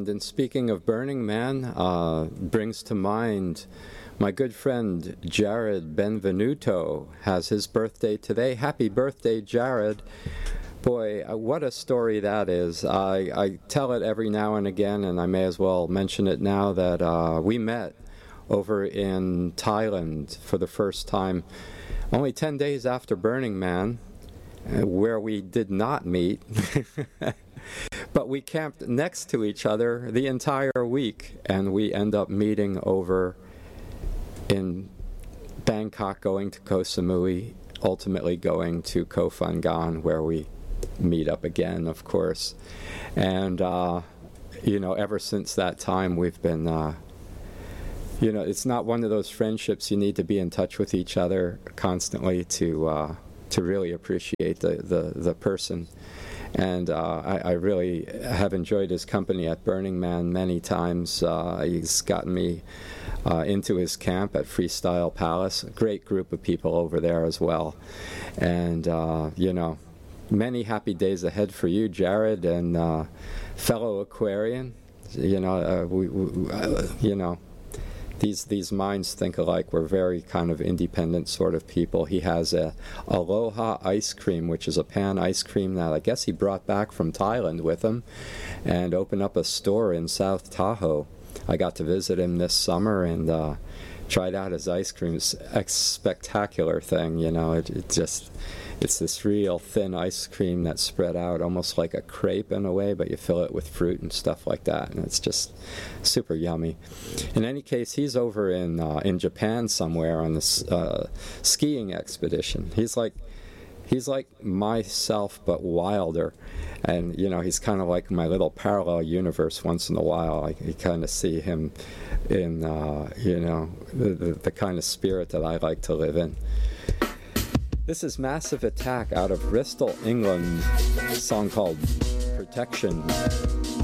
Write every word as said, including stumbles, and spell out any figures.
Thailand. And speaking of Burning Man, uh, brings to mind my good friend Jared Benvenuto has his birthday today. Happy birthday, Jared. Boy, uh, what a story that is. I, I tell it every now and again, and I may as well mention it now, that uh, we met over in Thailand for the first time only ten days after Burning Man, uh, where we did not meet. But we camped next to each other the entire week, and we end up meeting over in Bangkok, going to Koh Samui, ultimately going to Koh Phangan, where we meet up again, of course. And, uh, you know, ever since that time, we've been, uh, you know, it's not one of those friendships you need to be in touch with each other constantly to uh, to really appreciate the, the, the person. And uh, I, I really have enjoyed his company at Burning Man many times. Uh, he's gotten me uh, into his camp at Freestyle Palace. A great group of people over there as well. And, uh, you know, many happy days ahead for you, Jared, and uh, fellow Aquarian. You know, uh, we, we, uh, you know, these these minds think alike. We're very kind of independent sort of people. He has a Aloha ice cream, which is a pan ice cream that I guess he brought back from Thailand with him, and opened up a store in South Tahoe. I got to visit him this summer and uh, tried out his ice cream. It's a spectacular thing, you know. It, it just, it's this real thin ice cream that's spread out almost like a crepe in a way, but you fill it with fruit and stuff like that, and it's just super yummy. In any case, he's over in uh, in Japan somewhere on this uh, skiing expedition. He's like he's like myself, but wilder. And, you know, he's kind of like my little parallel universe once in a while. I, I kind of see him in, uh, you know, the, the, the kind of spirit that I like to live in. This is Massive Attack out of Bristol, England, a song called Protection.